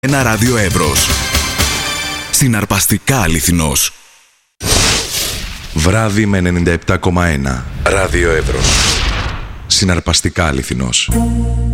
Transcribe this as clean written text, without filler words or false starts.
Ένα ράδιο Εύρος. Συναρπαστικά αληθινός. Βράδυ με 97,1. Ράδιο Εύρος. Συναρπαστικά αληθινός.